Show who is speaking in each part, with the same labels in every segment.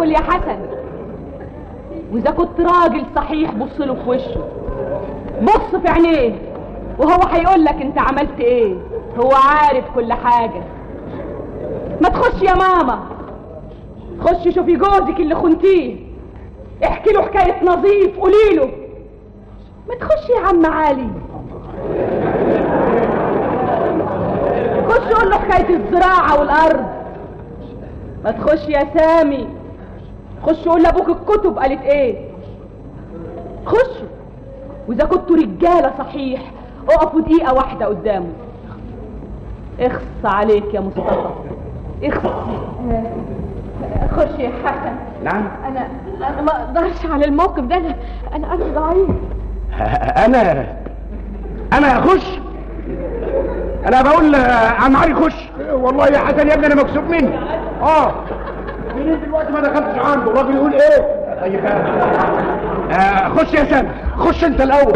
Speaker 1: ادخل يا حسن، واذا كنت راجل صحيح بص له في وشه، بص في عينيه وهو هيقول لك انت عملت ايه. هو عارف كل حاجه. ما تخش يا ماما، خش شوفي جوزك اللي خنتيه، احكي له حكايه نظيف، قولي له. ما تخش يا عم علي، خش قول له حكايه الزراعه والارض. ما تخش يا سامي، خش قول لابوك الكتب قالت ايه. خشوا، واذا كنتوا رجاله صحيح اقفوا دقيقه واحده قدامه. اخص عليك يا مصطفى، اخص. خش يا حسن.
Speaker 2: نعم.
Speaker 1: انا ما اقدرش على الموقف ده، انا قلبي ضعيف.
Speaker 2: انا اخش؟ انا بقول عم علي خش. والله يا حسن يا ابني انا مكسوب مني. منين دلوقتي ما دخلتش عنده؟ الراجل يقول ايه؟ طيب خش يا سامي، خش انت الاول.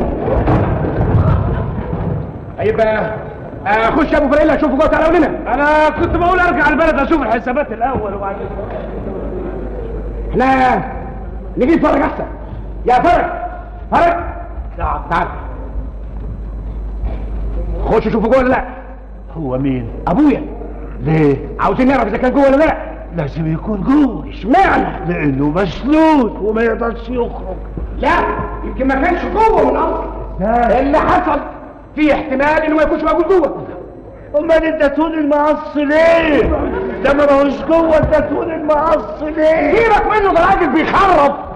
Speaker 2: طيب خش يا ابو فريلا، اشوفه جوه تعالى لنا. انا كنت بقول ارجع البلد اشوف الحسابات الاول وبعدين احنا نجي فرج احسن. يا فرج تعال خش شوفه جوه ولا لا.
Speaker 3: هو مين؟
Speaker 2: ابويا.
Speaker 3: ليه؟
Speaker 2: عاوزين نعرف اذا كان جوه ولا لا.
Speaker 3: لازم يكون جوه.
Speaker 2: اشمعنى؟
Speaker 3: لانه مسنود وما يقدرش يخرج.
Speaker 2: لا، يمكن ما كانش جوه من الاصل. اللي حصل فيه احتمال انه ما يكونش موجود جوه.
Speaker 3: امال اديتون المقص ليه؟ ده ما هوش جوه، اديتون المقص ليه؟
Speaker 2: سيبك منه، ده راجل بيخرب.